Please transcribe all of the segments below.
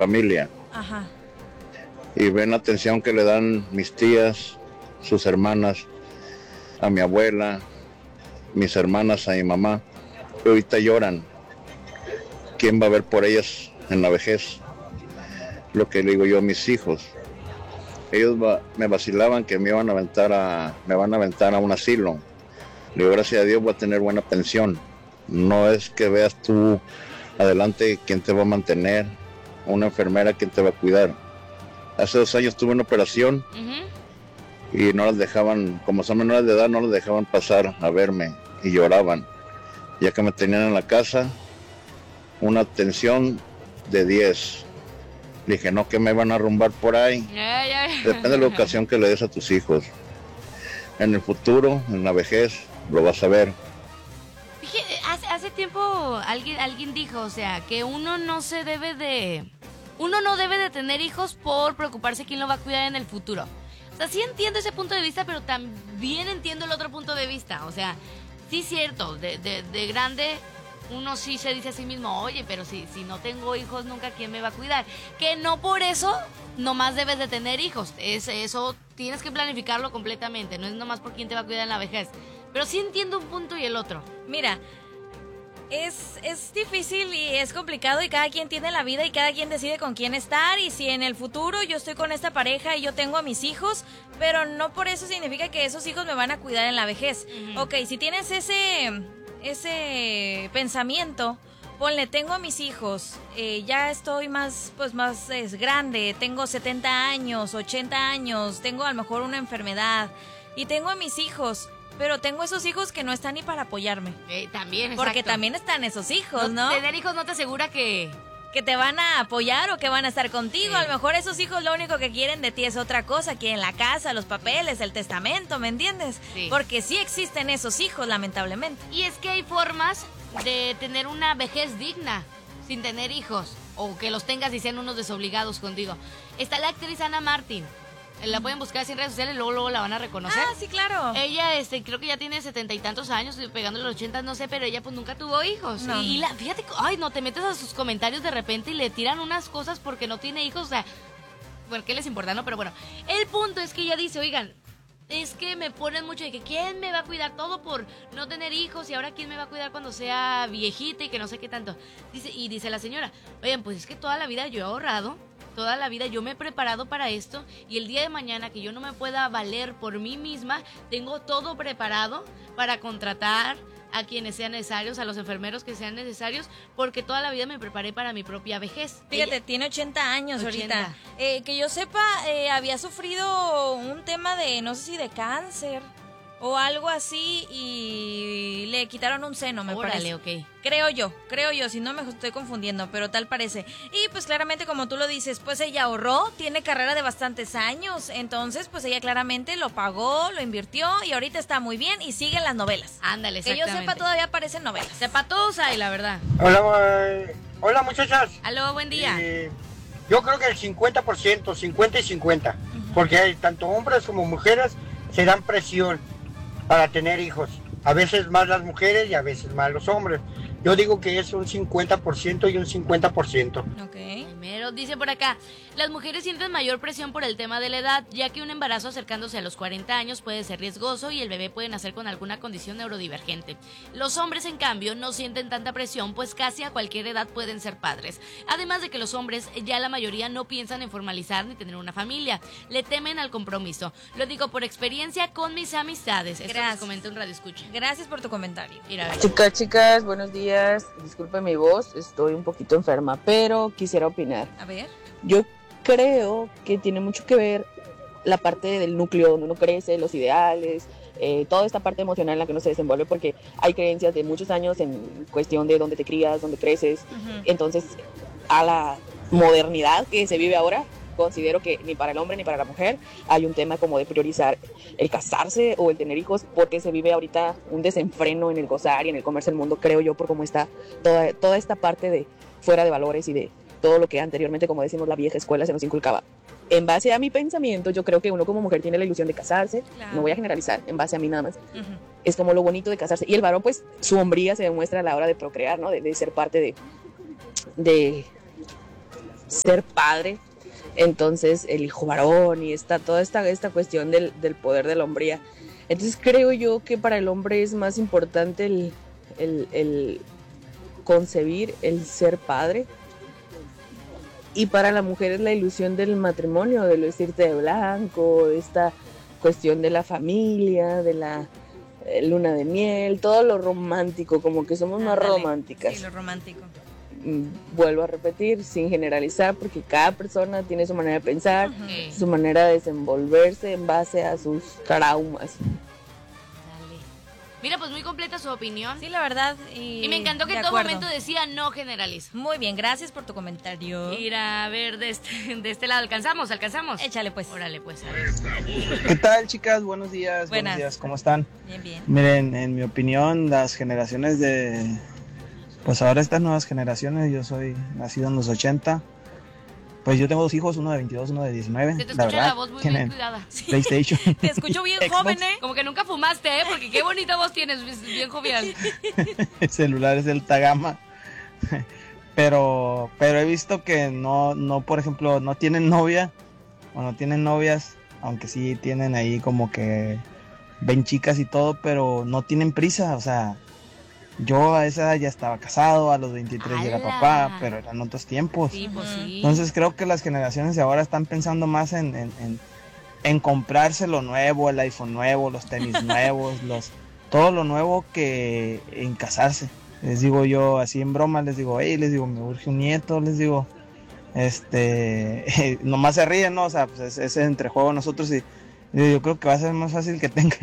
familia. Ajá. Y ven la atención que le dan mis tías, sus hermanas, a mi abuela, mis hermanas, a mi mamá. Y ahorita lloran. ¿Quién va a ver por ellas en la vejez? Lo que le digo yo a mis hijos. Ellos me vacilaban que me van a aventar a un asilo. Le digo, gracias a Dios voy a tener buena pensión. No es que veas tú adelante quién te va a mantener, una enfermera quién te va a cuidar. Hace 2 años tuve una operación y no las dejaban, como son menores de edad, no las dejaban pasar a verme y lloraban. Ya que me tenían en la casa, una atención de 10. Le dije, no, que me van a arrumbar por ahí. Depende de la educación que le des a tus hijos. En el futuro, en la vejez, lo vas a ver. Fíjate, hace tiempo alguien dijo, o sea, que uno no debe de tener hijos por preocuparse quién lo va a cuidar en el futuro. O sea, sí entiendo ese punto de vista, pero también entiendo el otro punto de vista. O sea, sí es cierto, de grande uno sí se dice a sí mismo, oye, pero si no tengo hijos nunca, ¿quién me va a cuidar? Que no por eso nomás debes de tener hijos. Eso tienes que planificarlo completamente, no es nomás por quién te va a cuidar en la vejez. Pero sí entiendo un punto y el otro. Mira, es difícil y es complicado y cada quien tiene la vida y cada quien decide con quién estar, y si en el futuro yo estoy con esta pareja y yo tengo a mis hijos, pero no por eso significa que esos hijos me van a cuidar en la vejez. Ok, si tienes ese pensamiento, ponle, tengo a mis hijos, ya estoy más grande, tengo 70 años, 80 años, tengo a lo mejor una enfermedad y tengo a mis hijos, pero tengo esos hijos que no están ni para apoyarme. También, exacto. Porque también están esos hijos, ¿no? Tener hijos no te asegura que te van a apoyar o que van a estar contigo. Sí. A lo mejor esos hijos lo único que quieren de ti es otra cosa, quieren la casa, los papeles, el testamento, ¿me entiendes? Sí. Porque sí existen esos hijos, lamentablemente. Y es que hay formas de tener una vejez digna sin tener hijos, o que los tengas y sean unos desobligados contigo. Está la actriz Ana Martín. La pueden buscar así en redes sociales y luego la van a reconocer. Ah, sí, claro. Ella, creo que ya tiene 70 y tantos años, pegándole los 80, no sé, pero ella pues nunca tuvo hijos. No. Fíjate, ay, no, te metes a sus comentarios de repente y le tiran unas cosas porque no tiene hijos, o sea, bueno, ¿qué les importa, no? Pero bueno, el punto es que ella dice, oigan, es que me ponen mucho de que quién me va a cuidar todo por no tener hijos y ahora quién me va a cuidar cuando sea viejita y que no sé qué tanto. Dice la señora, oigan, pues es que toda la vida yo he ahorrado, toda la vida yo me he preparado para esto, y el día de mañana que yo no me pueda valer por mí misma, tengo todo preparado para contratar a quienes sean necesarios, a los enfermeros que sean necesarios, porque toda la vida me preparé para mi propia vejez. Fíjate, tiene 80 años 80. ahorita. Que yo sepa, había sufrido un tema de, no sé si de cáncer o algo así, y le quitaron un seno, me parece. Ok. Creo yo, si no me estoy confundiendo, pero tal parece. Y pues claramente, como tú lo dices, pues ella ahorró, tiene carrera de bastantes años, entonces pues ella claramente lo pagó, lo invirtió y ahorita está muy bien y sigue en las novelas. Ándale, Que exactamente. yo sepa, todavía aparecen novelas. Sepa todos hay, la verdad. Hola muchachas. Aló, buen día. Yo creo que el 50%, 50 y 50, porque hay tanto hombres como mujeres se dan presión para tener hijos. A veces más las mujeres y a veces más los hombres. Yo digo que es un 50% y un 50%. Ok. Primero, dice por acá, las mujeres sienten mayor presión por el tema de la edad, ya que un embarazo acercándose a los 40 años puede ser riesgoso y el bebé puede nacer con alguna condición neurodivergente. Los hombres, en cambio, no sienten tanta presión, pues casi a cualquier edad pueden ser padres. Además de que los hombres, ya la mayoría, no piensan en formalizar ni tener una familia. Le temen al compromiso. Lo digo por experiencia con mis amistades. Esto Gracias. les comenta un radio escucha. Gracias por tu comentario. Mira, a ver. Chicas, buenos días. Disculpen mi voz, estoy un poquito enferma, pero quisiera opinar. A ver. Yo creo que tiene mucho que ver la parte del núcleo donde uno crece, los ideales, toda esta parte emocional en la que uno se desenvuelve, porque hay creencias de muchos años en cuestión de dónde te crías, dónde creces. Entonces, a la modernidad que se vive ahora, considero que ni para el hombre ni para la mujer hay un tema como de priorizar el casarse o el tener hijos, porque se vive ahorita un desenfreno en el gozar y en el comerse el mundo, creo yo, por cómo está toda esta parte de fuera de valores y de todo lo que anteriormente, como decimos, la vieja escuela se nos inculcaba. En base a mi pensamiento, yo creo que uno como mujer tiene la ilusión de casarse. Claro. No voy a generalizar, en base a mí nada más. Es como lo bonito de casarse. Y el varón, pues, su hombría se demuestra a la hora de procrear, ¿no? De ser parte ser padre, entonces el hijo varón y toda esta cuestión del poder de la hombría. Entonces creo yo que para el hombre es más importante el concebir, el ser padre, y para la mujer es la ilusión del matrimonio, del vestirte de blanco, de esta cuestión de la familia, de la luna de miel, todo lo romántico, como que somos más románticas. Sí, lo romántico. Vuelvo a repetir, sin generalizar, porque cada persona tiene su manera de pensar, su manera de desenvolverse en base a sus traumas. Mira, pues muy completa su opinión. Sí, la verdad. Y me encantó que en todo momento decía no generaliza. Muy bien, gracias por tu comentario. Mira, a ver, de este lado, ¿alcanzamos? Échale pues. Órale pues, a ver. ¿Qué tal, chicas? Buenos días. Buenas. Buenos días, ¿cómo están? Bien. Miren, en mi opinión, las generaciones pues ahora estas nuevas generaciones, yo soy nacido en los 80. Pues yo tengo 2 hijos, uno de 22, uno de 19. Se te escucha la voz muy bien cuidada. PlayStation. Te escucho bien joven, ¿eh? Como que nunca fumaste, ¿eh? Porque qué bonita voz tienes, bien jovial. Celulares de alta gama. Pero he visto que no, por ejemplo, no tienen novia o no tienen novias, aunque sí tienen ahí como que ven chicas y todo, pero no tienen prisa, o sea, yo a esa edad ya estaba casado, a los 23 ya era papá, pero eran otros tiempos. Sí, pues sí. Entonces creo que las generaciones de ahora están pensando más en comprarse lo nuevo, el iPhone nuevo, los tenis nuevos, todo lo nuevo, que en casarse. Les digo yo así en broma, les digo, me urge un nieto, les digo, nomás se ríen, ¿no? O sea, pues es entre juego nosotros, y yo creo que va a ser más fácil que tenga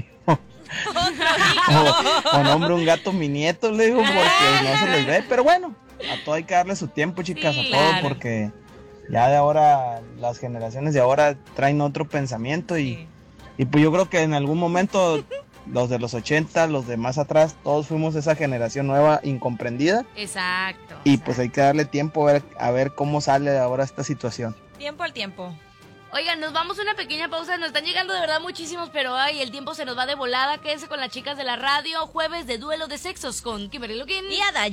o nombre un gato mi nieto, le digo, porque no se les ve, pero bueno, a todo hay que darle su tiempo, chicas, Sí, a todo, claro. porque ya de ahora, las generaciones de ahora traen otro pensamiento, y pues yo creo que en algún momento los de los 80, los de más atrás, todos fuimos esa generación nueva incomprendida. Exacto. Y pues hay que darle tiempo a ver cómo sale ahora esta situación. Tiempo al tiempo. Oigan, nos vamos a una pequeña pausa. Nos están llegando de verdad muchísimos, pero ay, el tiempo se nos va de volada. Quédense con las chicas de la radio. Jueves de Duelo de Sexos con Kimberly Luquín Y Ada